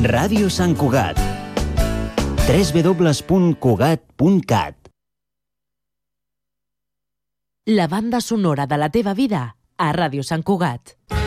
Ràdio Sant Cugat. www.cugat.cat. La banda sonora de la teva vida a Ràdio Sant Cugat.